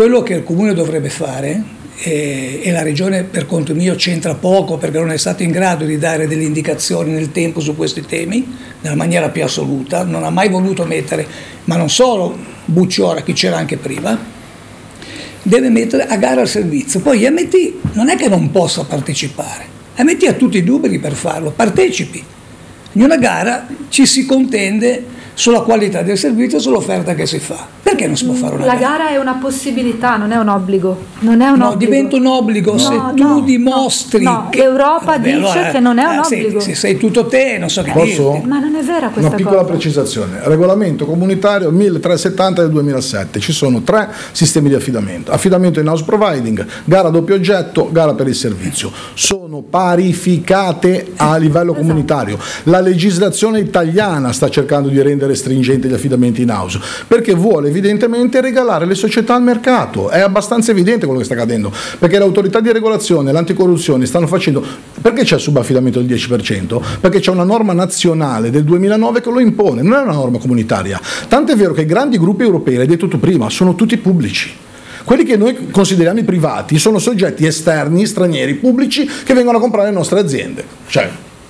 quello che il Comune dovrebbe fare, e la Regione per conto mio c'entra poco perché non è stata in grado di dare delle indicazioni nel tempo su questi temi nella maniera più assoluta, non ha mai voluto mettere, ma non solo Bucciora, chi c'era anche prima, deve mettere a gara il servizio. Poi MT non è che non possa partecipare, MT ha tutti i dubbi per farlo, partecipi. In una gara ci si contende sulla qualità del servizio e sull'offerta che si fa. Perché non si può fare una gara? La gara è una possibilità, non è un obbligo. Non è un obbligo. Diventa un obbligo se tu dimostri che l'Europa dice allora, che non è un obbligo. Se sei tutto te, non so che Posso? dirti. Ma non è vera questa cosa. Una piccola cosa. precisazione. Regolamento comunitario 1370 del 2007. Ci sono 3 sistemi di affidamento. Affidamento in house providing, gara a doppio oggetto, gara per il servizio. Sono parificate a livello comunitario. La legislazione italiana sta cercando di rendere stringenti gli affidamenti in house perché vuole evidentemente regalare le società al mercato. È abbastanza evidente quello che sta accadendo, perché l'autorità di regolazione, l'anticorruzione stanno facendo. Perché c'è il subaffidamento del 10%? Perché c'è una norma nazionale del 2009 che lo impone, non è una norma comunitaria. Tanto è vero che i grandi gruppi europei, l'hai detto tu prima, sono tutti pubblici. Quelli che noi consideriamo i privati sono soggetti esterni, stranieri, pubblici, che vengono a comprare le nostre aziende. Cioè,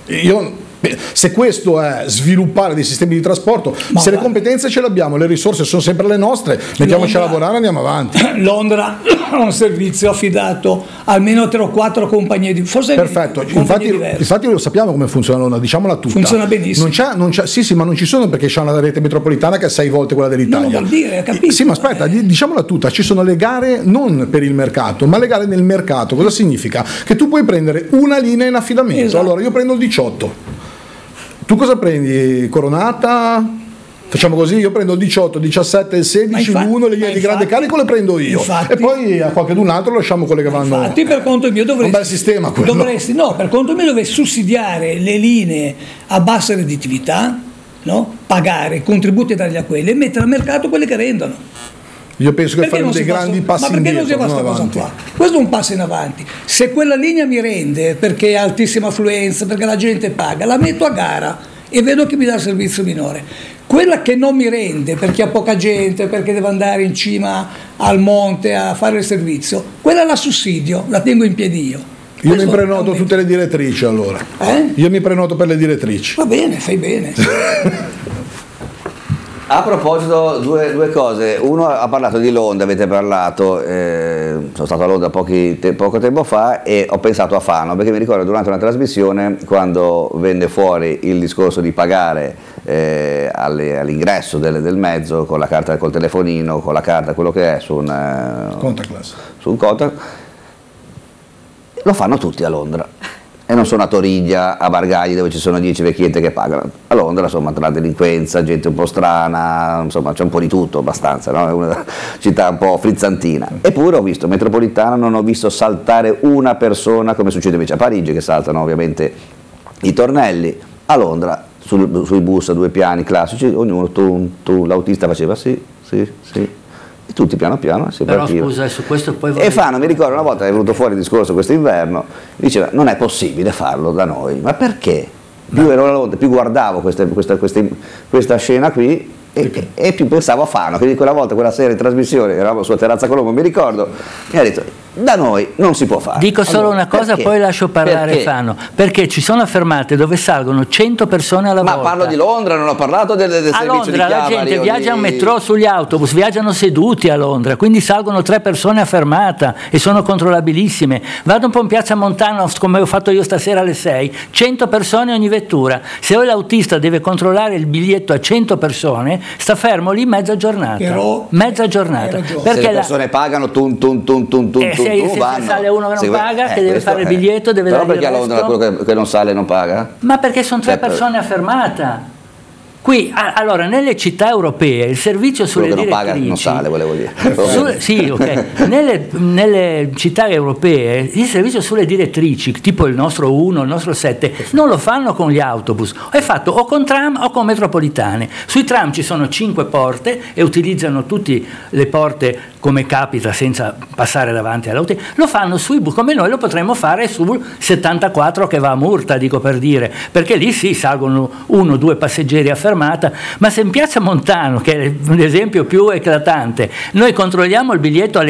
se questo è sviluppare dei sistemi di trasporto, se le competenze ce le abbiamo, le risorse sono sempre le nostre, mettiamoci a lavorare e andiamo avanti. Londra ha un servizio affidato almeno 3 o 4 compagnie di forse perfetto, infatti lo sappiamo come funziona Londra, diciamola tutta. Funziona benissimo. Non c'è, sì, ma non ci sono, perché c'è una rete metropolitana che è 6 volte quella dell'Italia. Non vuol dire, capito? Sì, ma aspetta, diciamola tutta, ci sono le gare non per il mercato, ma le gare nel mercato. Cosa significa? Che tu puoi prendere una linea in affidamento. Esatto. Allora io prendo il 18. Tu cosa prendi? Coronata? Facciamo così, io prendo il 18, 17, il 16, l'1, le linee di grande carico le prendo io. E poi a qualcun altro lasciamo quelle che vanno. Infatti per conto mio dovresti, un bel sistema quello. Per conto mio dovresti sussidiare le linee a bassa redditività, no? Pagare i contributi e dargli a quelle e mettere al mercato quelle che rendono. Io penso che faremo dei grandi passi indietro. Ma perché non si fa questa cosa qua? Questo è un passo in avanti. Se quella linea mi rende perché ha altissima affluenza, perché la gente paga, la metto a gara e vedo che mi dà il servizio minore. Quella che non mi rende perché ha poca gente, perché deve andare in cima al monte a fare il servizio, quella la sussidio, la tengo in piedi io. Io mi prenoto tutte le direttrici allora. Io mi prenoto per le direttrici. Va bene, fai bene. A proposito, due cose. Uno, ha parlato di Londra, avete parlato, sono stato a Londra poco tempo fa e ho pensato a Fano, perché mi ricordo durante una trasmissione quando venne fuori il discorso di pagare all'ingresso del mezzo con la carta, col telefonino, con la carta, quello che è su un contact, lo fanno tutti a Londra. E non sono a Toriglia, a Bargagli, dove ci sono 10 vecchiette che pagano. A Londra, insomma, tra la delinquenza, gente un po' strana, insomma, c'è un po' di tutto abbastanza, no? È una città un po' frizzantina. Eppure ho visto, metropolitana, non ho visto saltare una persona, come succede invece a Parigi, che saltano ovviamente i tornelli. A Londra, sui bus a 2 piani classici, ognuno, tu l'autista faceva sì, e tutti piano piano si partiva. Scusa, su questo poi e Fano, mi ricordo una volta è venuto fuori il discorso quest'inverno, diceva non è possibile farlo da noi, ma perché? Più ero a Londra, più guardavo questa scena qui e più pensavo a Fano, quindi quella volta, quella sera in trasmissione, eravamo sulla terrazza Colombo, mi ricordo, mi ha detto da noi non si può fare. Dico solo una cosa, poi lascio parlare Fano, perché ci sono fermate dove salgono 100 persone alla volta. Ma parlo di Londra, non ho parlato del servizio di Londra la gente viaggia in metro, sugli autobus, viaggiano seduti a Londra, quindi salgono 3 persone a fermata e sono controllabilissime. Vado un po' in piazza Montano, come ho fatto io stasera alle 6, 100 persone ogni vettura. Se poi l'autista deve controllare il biglietto a 100 persone, sta fermo lì mezza giornata. Mezza giornata. Perché se le persone pagano se sale uno che non paga, che deve fare il biglietto, deve dare il resto. Però perché a Londra quello che non sale non paga? Ma perché sono 3 persone a fermata. Qui, allora, nelle città europee il servizio sulle quello che direttrici non paga non sale, volevo dire. Sì, ok. Nelle città europee il servizio sulle direttrici, tipo il nostro 1, il nostro 7, non lo fanno con gli autobus, è fatto o con tram o con metropolitane. Sui tram ci sono 5 porte e utilizzano tutte le porte come capita senza passare davanti all'auto. Lo fanno sui bus, come noi lo potremmo fare sul 74 che va a Murta, dico per dire, perché lì sì salgono 1 o 2 passeggeri a fermata, ma se in piazza Montano, che è l'esempio più eclatante, noi controlliamo il biglietto alle